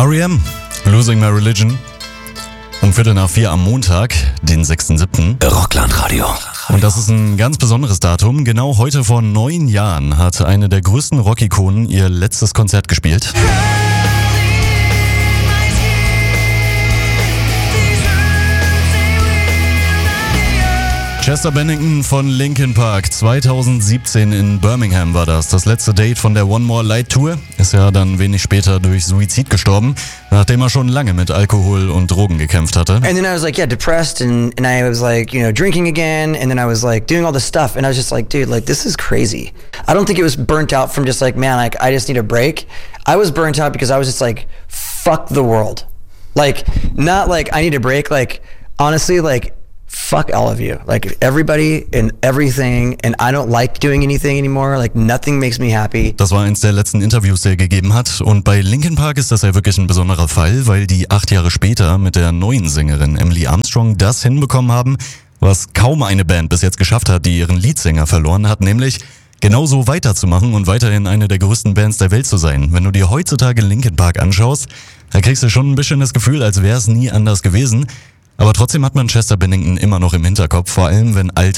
R.E.M. Losing My Religion. Um 3:45 am Montag, den 6.7. Rockland-Radio. Und das ist ein ganz besonderes Datum. Genau heute vor 9 Jahren hat eine der größten Rockikonen ihr letztes Konzert gespielt. Chester Bennington von Linkin Park. 2017 in Birmingham war das. Das letzte Date von der One More Light Tour. Ist ja dann wenig später durch Suizid gestorben, nachdem er schon lange mit Alkohol und Drogen gekämpft hatte. And then I was like, depressed and I was like, drinking again, and then I was like doing all this stuff, and I was just like, dude, like this is crazy. I don't think it was burnt out from just like, man, like I just need a break. I was burnt out because I was just like, fuck the world. Like, not like I need a break, like honestly, like fuck all of you, like everybody and everything, and I don't like doing anything anymore, like nothing makes me happy. Das war eins der letzten Interviews, die er gegeben hat, und bei Linkin Park ist das ja wirklich ein besonderer Fall, weil die 8 Jahre später mit der neuen Sängerin Emily Armstrong das hinbekommen haben, was kaum eine Band bis jetzt geschafft hat, die ihren Leadsänger verloren hat, nämlich genauso weiterzumachen und weiterhin eine der größten Bands der Welt zu sein. Wenn du dir heutzutage Linkin Park anschaust, da kriegst du schon ein bisschen das Gefühl, als wäre es nie anders gewesen. Aber trotzdem hat man Chester Bennington immer noch im Hinterkopf, vor allem wenn alte